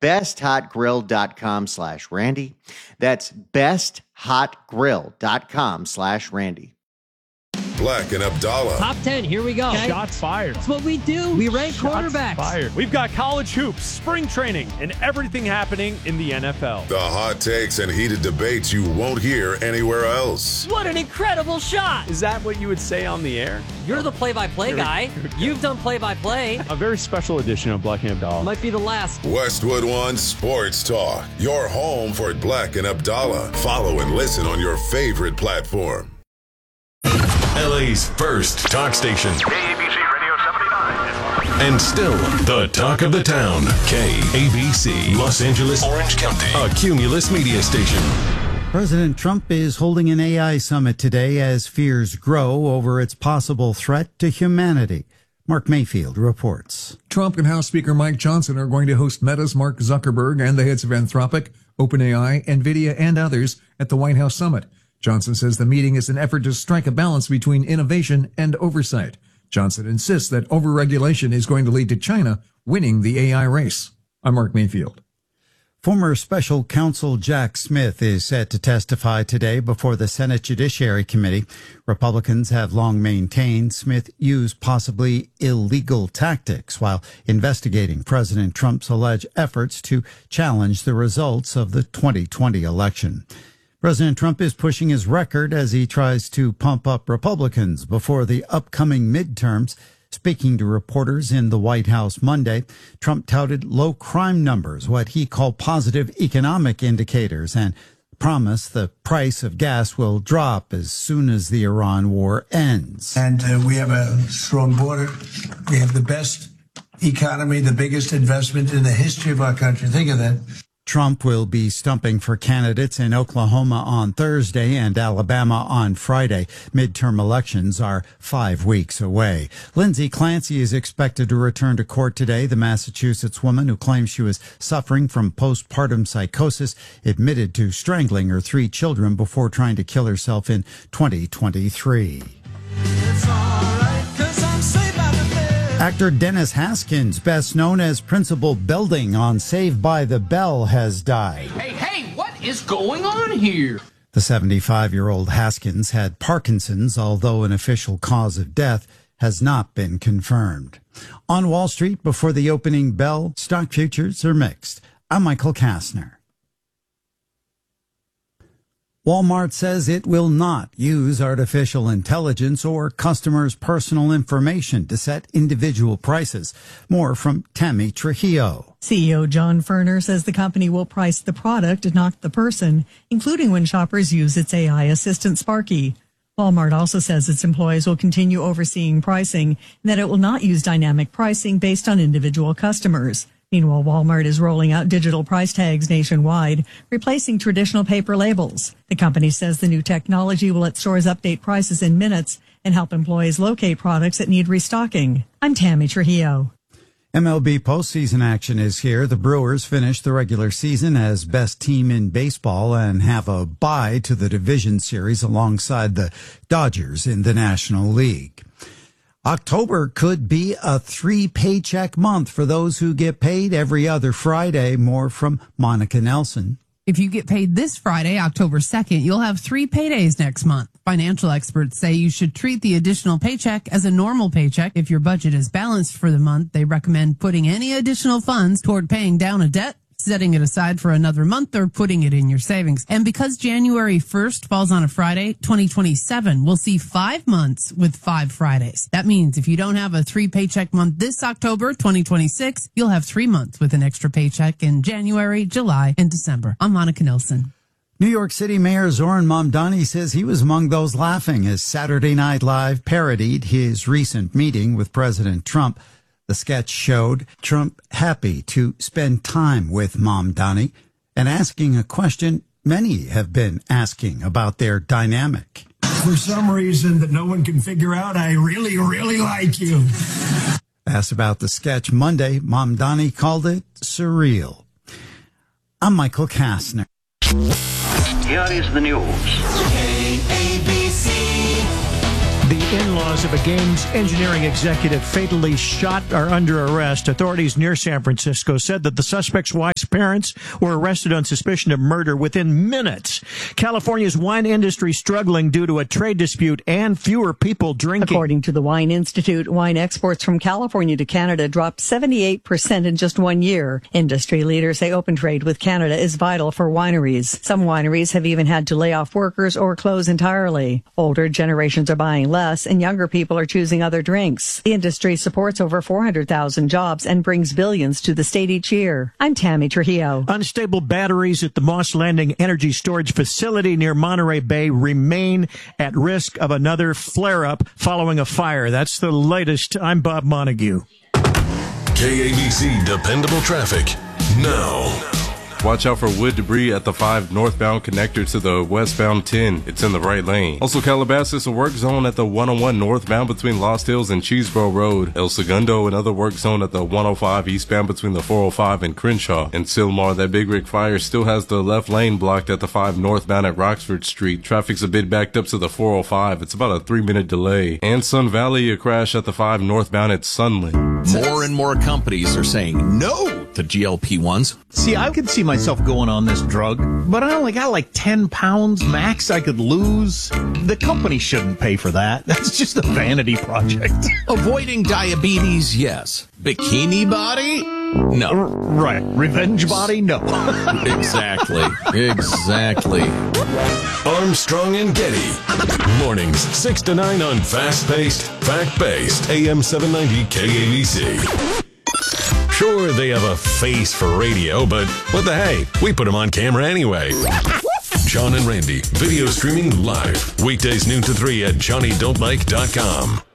besthotgrill.com/Randy. That's besthotgrill.com/Randy. Black and Abdallah. Top 10, here we go. Okay. Shots fired. That's what we do. We rank quarterbacks. Fired. We've got college hoops, spring training, and everything happening in the NFL. The hot takes and heated debates you won't hear anywhere else. What an incredible shot. Is that what you would say on the air? You're the play-by-play guy. You've done play-by-play. A very special edition of Black and Abdallah. Might be the last. Westwood One Sports Talk. Your home for Black and Abdallah. Follow and listen on your favorite platform. LA's first talk station. KABC Radio 79. And still the talk of the town. KABC, Los Angeles, Orange County. A Cumulus media station. President Trump is holding an AI summit today as fears grow over its possible threat to humanity. Mark Mayfield reports. Trump and House Speaker Mike Johnson are going to host Meta's Mark Zuckerberg and the heads of Anthropic, OpenAI, NVIDIA, and others at the White House summit. Johnson says the meeting is an effort to strike a balance between innovation and oversight. Johnson insists that overregulation is going to lead to China winning the AI race. I'm Mark Mayfield. Former Special Counsel Jack Smith is set to testify today before the Senate Judiciary Committee. Republicans have long maintained Smith used possibly illegal tactics while investigating President Trump's alleged efforts to challenge the results of the 2020 election. President Trump is pushing his record as he tries to pump up Republicans before the upcoming midterms. Speaking to reporters in the White House Monday, Trump touted low crime numbers, what he called positive economic indicators, and promised the price of gas will drop as soon as the Iran war ends. And we have a strong border. We have the best economy, the biggest investment in the history of our country. Think of that. Trump will be stumping for candidates in Oklahoma on Thursday and Alabama on Friday. Midterm elections are 5 weeks away. Lindsay Clancy is expected to return to court today. The Massachusetts woman who claims she was suffering from postpartum psychosis admitted to strangling her 3 children before trying to kill herself in 2023. Actor Dennis Haskins, best known as Principal Belding on Saved by the Bell, has died. Hey, what is going on here? The 75-year-old Haskins had Parkinson's, although an official cause of death has not been confirmed. On Wall Street, before the opening bell, stock futures are mixed. I'm Michael Kastner. Walmart says it will not use artificial intelligence or customers' personal information to set individual prices. More from Tammy Trujillo. CEO John Furner says the company will price the product, not the person, including when shoppers use its AI assistant Sparky. Walmart also says its employees will continue overseeing pricing and that it will not use dynamic pricing based on individual customers. Meanwhile, Walmart is rolling out digital price tags nationwide, replacing traditional paper labels. The company says the new technology will let stores update prices in minutes and help employees locate products that need restocking. I'm Tammy Trujillo. MLB postseason action is here. The Brewers finished the regular season as best team in baseball and have a bye to the division series alongside the Dodgers in the National League. October could be a 3-paycheck month for those who get paid every other Friday. More from Monica Nelson. If you get paid this Friday, October 2nd, you'll have 3 paydays next month. Financial experts say you should treat the additional paycheck as a normal paycheck. If your budget is balanced for the month, they recommend putting any additional funds toward paying down a debt, setting it aside for another month, or putting it in your savings. And because January 1st falls on a Friday, 2027 will see 5 months with 5 Fridays. That means if you don't have a 3-paycheck month this October, 2026, you'll have 3 months with an extra paycheck in January, July, and December. I'm Monica Nilsson. New York City Mayor Zoran Mamdani says he was among those laughing as Saturday Night Live parodied his recent meeting with President Trump. The sketch showed Trump happy to spend time with Mamdani and asking a question many have been asking about their dynamic. For some reason that no one can figure out, I really, really like you. Asked about the sketch Monday, Mamdani called it surreal. I'm Michael Kastner. Here is the news. KABC. The in-laws of a games engineering executive fatally shot are under arrest. Authorities near San Francisco said that the suspect's wife's parents were arrested on suspicion of murder within minutes. California's wine industry struggling due to a trade dispute and fewer people drinking. According to the Wine Institute, wine exports from California to Canada dropped 78% in just 1 year. Industry leaders say open trade with Canada is vital for wineries. Some wineries have even had to lay off workers or close entirely. Older generations are buying less, and younger people are choosing other drinks. The industry supports over 400,000 jobs and brings billions to the state each year. I'm Tammy Trujillo. Unstable batteries at the Moss Landing Energy Storage Facility near Monterey Bay remain at risk of another flare-up following a fire. That's the latest. I'm Bob Montague. KABC Dependable Traffic now. Watch out for wood debris at the 5 northbound connector to the westbound 10. It's in the right lane. Also, Calabasas, a work zone at the 101 northbound between Lost Hills and Cheeseboro Road. El Segundo, another work zone at the 105 eastbound between the 405 and Crenshaw. And Sylmar, that big rig fire still has the left lane blocked at the 5 northbound at Roxford Street. Traffic's a bit backed up to the 405. It's about a 3-minute delay. And Sun Valley, a crash at the 5 northbound at Sunland. More and more companies are saying no to GLP-1s. See, I could see myself going on this drug, but I only got like 10 pounds max I could lose. The company shouldn't pay for that. That's just a vanity project. Avoiding diabetes, yes. Bikini body? No. Right. Revenge body? No. Exactly. Armstrong and Getty. Mornings 6 to 9 on fast-paced, fact-based AM 790 KABC. Sure, they have a face for radio, but what the hey? We put them on camera anyway. John and Randy, video streaming live. Weekdays noon to 3 at johnnydon'tlike.com.